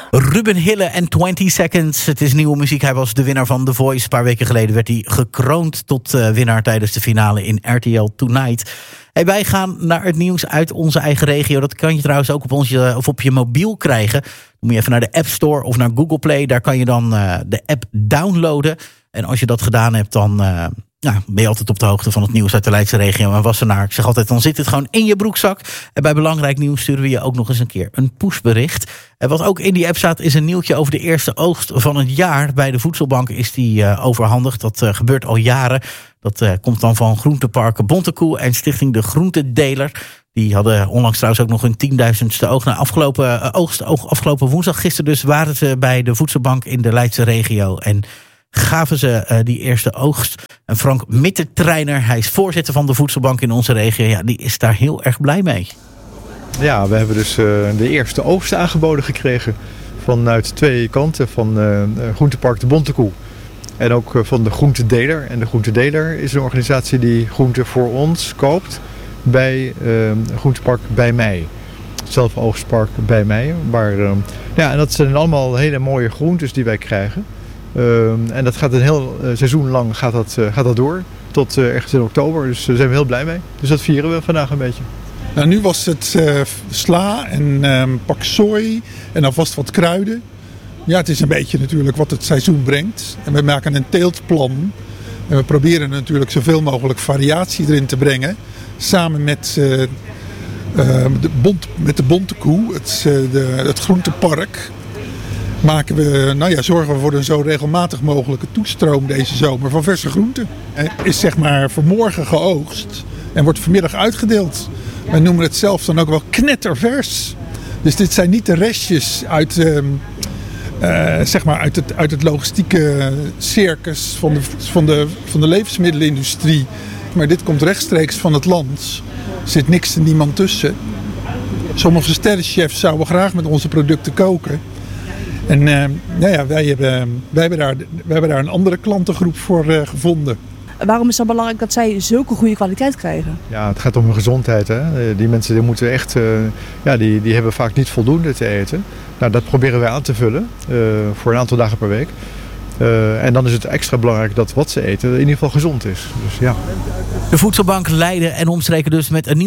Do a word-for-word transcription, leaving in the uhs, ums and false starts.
Ruben Hille en twintig seconds. Het is nieuwe muziek. Hij was de winnaar van The Voice. Een paar weken geleden werd hij gekroond tot uh, winnaar tijdens de finale in R T L Tonight. Hey, wij gaan naar het nieuws uit onze eigen regio. Dat kan je trouwens ook op, ons, of op je mobiel krijgen. Dan moet je even naar de App Store of naar Google Play. Daar kan je dan uh, de app downloaden. En als je dat gedaan hebt, dan uh, ja, ben je altijd op de hoogte van het nieuws uit de Leidse regio en Wassenaar. Ik zeg altijd, dan zit het gewoon in je broekzak. En bij belangrijk nieuws sturen we je ook nog eens een keer een pushbericht. En wat ook in die app staat is een nieuwtje over de eerste oogst van het jaar. Bij de voedselbank is die uh, overhandigd. Dat uh, gebeurt al jaren. Dat uh, komt dan van Groenteparken Bontekoe en Stichting De Groentedeler. Die hadden onlangs trouwens ook nog hun tienduizendste oogst. Nou, afgelopen, uh, oogst, afgelopen woensdag, gisteren dus, waren ze bij de voedselbank in de Leidse regio. En gaven ze uh, die eerste oogst. En Frank Mittertreiner, hij is voorzitter van de voedselbank in onze regio. Ja, die is daar heel erg blij mee. Ja, we hebben dus uh, de eerste oogst aangeboden gekregen. Vanuit twee kanten. Van uh, Groentepark de Bontekoe. En ook uh, van de Groentedeler. En de Groentedeler is een organisatie die groenten voor ons koopt. Bij uh, Groentepark Bij Mij. Zelfoogstpark Bij Mij. Waar, uh, ja, en dat zijn allemaal hele mooie groentes die wij krijgen. Uh, en dat gaat een heel uh, seizoen lang gaat dat, uh, gaat dat door. Tot uh, ergens in oktober. Dus daar zijn we heel blij mee. Dus dat vieren we vandaag een beetje. Nou, nu was het uh, sla en um, pak sooi en alvast wat kruiden. Ja, het is een beetje natuurlijk wat het seizoen brengt. En we maken een teeltplan. En we proberen natuurlijk zoveel mogelijk variatie erin te brengen. Samen met, uh, uh, de, bont, met de Bontekoe, het, uh, de, het groentepark, maken we, nou ja, zorgen we voor een zo regelmatig mogelijke toestroom deze zomer van verse groenten. En is zeg maar vanmorgen geoogst en wordt vanmiddag uitgedeeld. Wij noemen het zelf dan ook wel knettervers. Dus dit zijn niet de restjes uit, uh, uh, zeg maar uit, het, uit het logistieke circus van de, van, de, van de levensmiddelenindustrie. Maar dit komt rechtstreeks van het land. Er zit niks en niemand tussen. Sommige sterrenchefs zouden graag met onze producten koken. En uh, nou ja, wij, hebben, wij, hebben daar, wij hebben daar een andere klantengroep voor uh, gevonden. Waarom is het belangrijk dat zij zulke goede kwaliteit krijgen? Ja, het gaat om hun gezondheid. Hè? Die mensen die moeten echt, uh, ja, die, die hebben vaak niet voldoende te eten. Nou, dat proberen wij aan te vullen uh, voor een aantal dagen per week. Uh, en dan is het extra belangrijk dat wat ze eten in ieder geval gezond is. Dus, ja. De voedselbank Leiden en omstreken dus met een nieuw